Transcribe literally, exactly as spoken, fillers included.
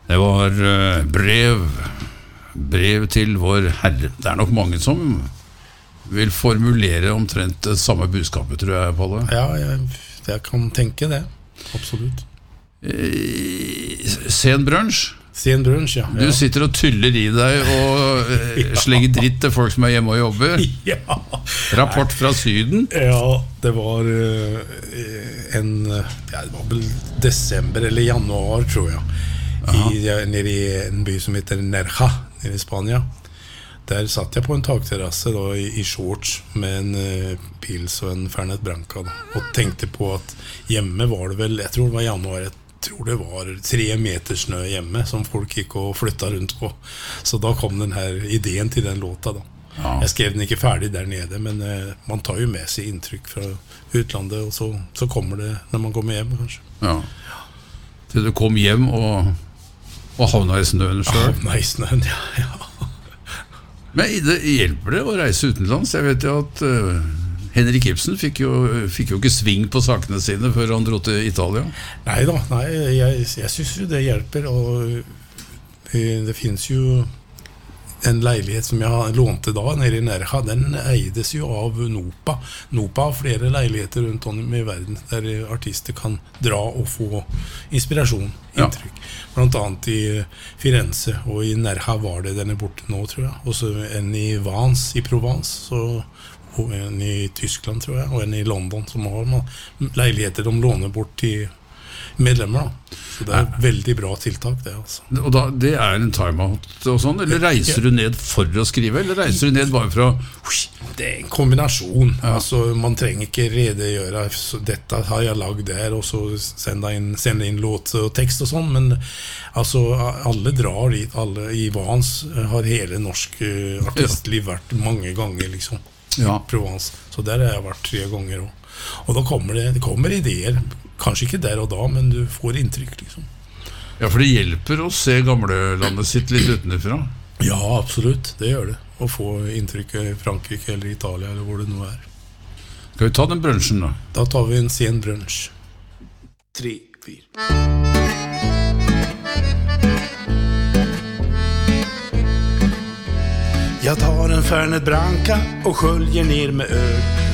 Det var uh, brev Brev til vår Herre. Det er nok mange som vil formulere omtrent det samme budskapet, tror jeg, Palle. Ja, jeg, jeg kan tenke det. Absolutt. Eh, sen brunch. Sen brunch, ja. Du sitter og tyller i deg og eh, ja. slenger dritt til folk som er hjemme og jobber. Ja. Rapport fra Syden. Ja, det var uh, en ja, det var vel desember eller januar, tror jeg. I, ja, nere i en by som heter Nerja, nere i Spania. Der satt jeg på en takterrasse da, i, i shorts med en uh, pils og en Fernet Branca da, og tenkte på at hjemme var det vel, jeg tror det var januar, jeg tror det var tre meter snø hjemme som folk gikk og flyttet rundt på. Så da kom den her ideen til den låta da. Ja. Jeg skrev den ikke ferdig der nede, men uh, man tar jo med seg inntrykk fra utlandet, og så, så kommer det når man kommer hjem, kanskje. Ja. Til du kom hjem og, og havna i snøen selv. Havna i snøen, ja, ja. Men det hjelper det å reise utenlands. Jeg vet jo at uh, Henrik Ibsen fikk jo, fikk jo ikke sving på sakene sine før han dro til Italia. Nei da, nei, jeg, jeg synes jo det hjelper, og uh, det finnes jo en leilighet som jeg lånte da nede i Nerja, den eides jo av Nopa. Nopa har flere leiligheter rundt om i verden der artister kan dra og få inspirasjon, inntrykk. Ja. Blant annet i Firenze, og i Nerja var det, den er borte nå, tror jeg. Og så en i Vans i Provence, så, og en i Tyskland, tror jeg, og en i London, som har man, leiligheter de låner bort til medlemmer da. Så det er et veldig bra tiltak det, altså. Og da, det er en timeout og sånn, eller reiser du ned for å skrive, eller reiser du ned bare fra... Det er en kombinasjon, ja. Altså man trenger ikke redegjøre, så dette har jeg lagd der, og så sende inn, sende inn låt og tekst og sånn, men altså alle drar dit, alle i Vans har hele norsk artistliv vært mange ganger liksom, ja. I Provence, så der har jeg vært tre ganger også. Og da kommer det, det kommer ideer, kanskje ikke der og da, men du får inntrykk liksom. Ja, for det hjelper å se gamle landet sitt litt utenfra. Ja, absolutt, det gjør det. Å få inntrykk i Frankrike eller Italia eller hvor det nå er. Skal vi ta den brunchen da? Da tar vi en sen brunch. Tre, fire. Jag tar en Fernet Branca och sköljer ner med öl.